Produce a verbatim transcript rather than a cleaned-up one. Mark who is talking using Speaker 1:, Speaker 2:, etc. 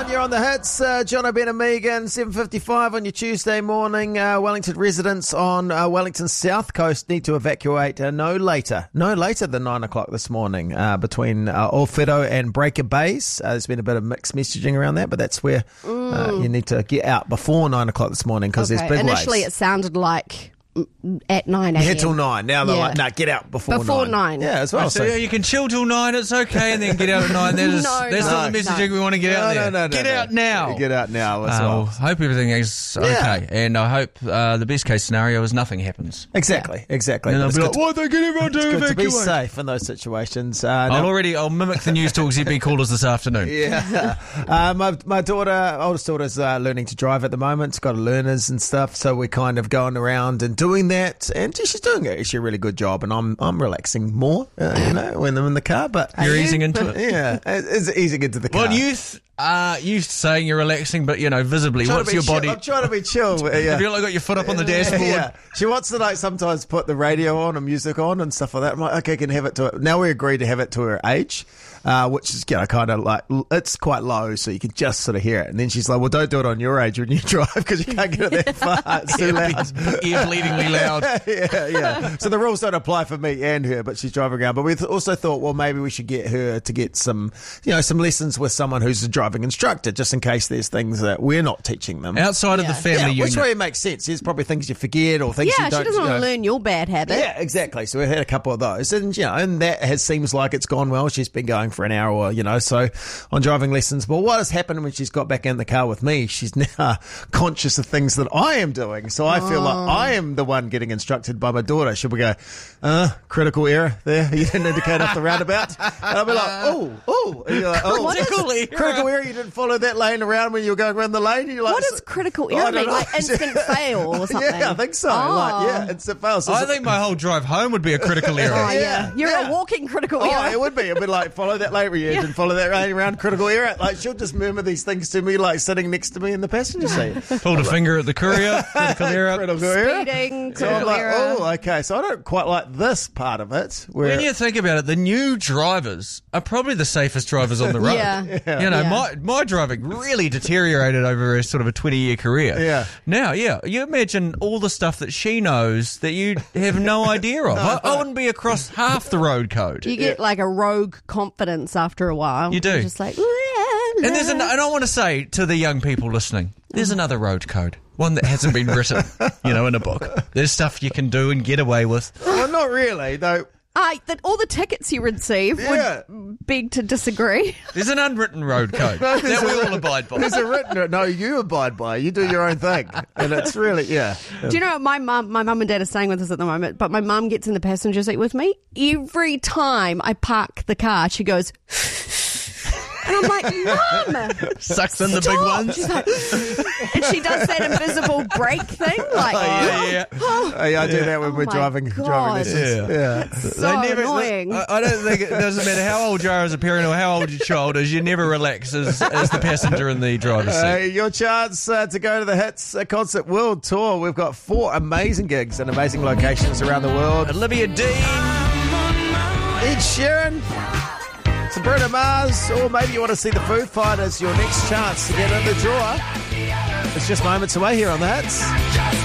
Speaker 1: on, you're on the hits. Uh, John O'Brien and Megan, seven fifty-five on your Tuesday morning. Uh, Wellington residents on uh, Wellington's south coast need to evacuate uh, no later, no later than nine o'clock this morning uh, between uh, Olfedo and Breaker Bays. Uh, there's been a bit of mixed messaging around that, but that's where uh, you need to get out before nine o'clock this morning because
Speaker 2: Okay.
Speaker 1: there's big
Speaker 2: Initially,
Speaker 1: waves.
Speaker 2: it sounded like at nine a.m.
Speaker 1: Yeah, till nine. Now they're
Speaker 2: Yeah.
Speaker 1: like, no, get out before,
Speaker 2: Before
Speaker 1: nine.
Speaker 2: nine.
Speaker 1: Yeah, as well.
Speaker 3: So yeah, you can chill till nine, it's okay, and then get out at nine. That is,
Speaker 2: No,
Speaker 3: that's
Speaker 2: no,
Speaker 3: not the messaging
Speaker 2: no.
Speaker 3: we want to get
Speaker 1: No,
Speaker 3: out
Speaker 1: no,
Speaker 3: there.
Speaker 1: no, no,
Speaker 3: get
Speaker 1: no.
Speaker 3: out now.
Speaker 1: Get out now as
Speaker 3: Uh,
Speaker 1: well.
Speaker 3: well, hope everything is okay,
Speaker 1: Yeah.
Speaker 3: and I hope uh, the best case scenario is nothing happens.
Speaker 1: Exactly, exactly.
Speaker 3: And
Speaker 1: But
Speaker 3: I'll
Speaker 1: it's
Speaker 3: be
Speaker 1: good
Speaker 3: like,
Speaker 1: to-
Speaker 3: why don't they get everyone to
Speaker 1: It's good to be
Speaker 3: evacuate?
Speaker 1: safe in those situations. Uh,
Speaker 3: I'll
Speaker 1: now-
Speaker 3: already, I'll mimic the news talks you've been callers this afternoon.
Speaker 1: Yeah. uh, my, my daughter, oldest daughter's uh, learning to drive at the moment. She's got learners and stuff. So we're kind of going around and doing that. And she's doing actually a really good job. And I'm I'm relaxing more, uh, you know, when I'm in the car. But
Speaker 3: You're easing into it.
Speaker 1: yeah, it's easing into the car.
Speaker 3: Well, youth, uh, you saying you're relaxing, but, you know, visibly,
Speaker 1: Trying to
Speaker 3: what's
Speaker 1: be
Speaker 3: your
Speaker 1: chill-
Speaker 3: body?
Speaker 1: I'm trying to be chill. Yeah.
Speaker 3: Have you like got your foot up on the dashboard?
Speaker 1: Yeah, she wants to like sometimes put the radio on and music on and stuff like that. I'm like, okay, I can have it to it. Now we agree to have it to her age, uh, which is you know kind of like it's quite low, so you can just sort of hear it. And then she's like, well, don't do it on your age when you drive because you can't get it that far. It's too loud.
Speaker 3: Ear bleedingly loud.
Speaker 1: yeah, yeah. So the rules don't apply for me and her, but she's driving around. But we also thought, well, maybe we should get her to get some, you know, some lessons with someone who's a driving instructor, just in case there's things that we're not teaching them.
Speaker 3: Outside of the
Speaker 2: Yeah.
Speaker 3: family
Speaker 1: Yeah,
Speaker 3: unit.
Speaker 1: which way it makes sense. There's probably things you forget or things
Speaker 2: Yeah,
Speaker 1: you
Speaker 2: she
Speaker 1: don't.
Speaker 2: doesn't
Speaker 1: you
Speaker 2: want
Speaker 1: know.
Speaker 2: to learn your bad habit.
Speaker 1: Yeah, exactly. So we've had a couple of those, and you know, and that has seems like it's gone well. She's been going for an hour, or you know, so on driving lessons. But what has happened when she's got back in the car with me? She's now conscious of things that I am doing. So I feel like I am the one getting instructed by my daughter. Should we go? Uh, critical error there. You didn't indicate off the roundabout. And I'll be like, oh, oh, and you're like, oh,
Speaker 2: What is-
Speaker 3: Critical error.
Speaker 1: critical error. You didn't follow that lane around when you were going around the lane. And you're like,
Speaker 2: What does critical
Speaker 1: I
Speaker 2: error
Speaker 1: don't
Speaker 2: mean?
Speaker 1: know.
Speaker 2: Like instant fail or something?
Speaker 1: Yeah, I think so.
Speaker 2: Oh.
Speaker 1: Like, yeah, instant fail. So
Speaker 3: I
Speaker 1: it's-
Speaker 3: think my whole drive home would be a critical error.
Speaker 2: Oh, yeah.
Speaker 1: Yeah,
Speaker 2: You're
Speaker 1: yeah.
Speaker 2: a walking critical
Speaker 1: Oh,
Speaker 2: error.
Speaker 1: it would be. It'd be like, follow that lane edge and follow that lane around critical error. Like, she'll just murmur these things to me, like, sitting next to me in the passenger seat.
Speaker 3: Pulled a finger at the courier. Critical error.
Speaker 1: Critical error.
Speaker 2: Speeding,
Speaker 1: So I'm
Speaker 2: critical
Speaker 1: like,
Speaker 2: error.
Speaker 1: oh, okay. So I don't quite like this part of it. Where
Speaker 3: When you think about it, the new drivers are probably the safest drivers on the road.
Speaker 2: Yeah.
Speaker 1: Yeah.
Speaker 3: You know,
Speaker 2: Yeah.
Speaker 3: my my driving really deteriorated over a sort of a twenty-year career.
Speaker 1: Yeah.
Speaker 3: Now, yeah, you imagine all the stuff that she knows that you have no idea of. I, I wouldn't be across half the road code.
Speaker 2: You get like a rogue confidence after a while.
Speaker 3: You do.
Speaker 2: You're just like,
Speaker 3: And there's an, and I want to say to the young people listening, there's another road code, one that hasn't been written, you know, in a book. There's stuff you can do and get away with.
Speaker 1: well, not really, though.
Speaker 2: I, that all the tickets you receive
Speaker 1: Yeah.
Speaker 2: would beg to disagree.
Speaker 3: There's an unwritten road code
Speaker 1: No,
Speaker 3: that
Speaker 1: there's
Speaker 3: we
Speaker 1: a-
Speaker 3: all abide by.
Speaker 1: There's a written. No, you abide by. You do your own thing, and it's really yeah.
Speaker 2: Do you know what my mum, my mum and dad are staying with us at the moment, but my mum gets in the passenger seat with me. Every time I park the car, she goes, and I'm like, Mum,
Speaker 3: Sucks in the big
Speaker 2: stop.
Speaker 3: ones.
Speaker 2: She's like, and she does that invisible brake thing, like,
Speaker 3: Yeah, yeah.
Speaker 1: Oh, yeah, I do that when
Speaker 2: Oh
Speaker 1: we're
Speaker 2: my
Speaker 1: driving driving
Speaker 2: God.
Speaker 1: lessons. Yeah.
Speaker 2: so annoying.
Speaker 3: I, I don't think it doesn't matter how old you are as a parent or how old your child is. You never relax as, as the passenger in the driver's seat.
Speaker 1: Hey, your chance uh, to go to the Hits uh, Concert World Tour. We've got four amazing gigs in amazing locations around the world.
Speaker 3: Olivia Dean.
Speaker 1: Ed Sheeran, Sabrina Mars, or maybe you want to see the Foo Fighters. Your next chance to get in the draw. It's just moments away here on the Hits.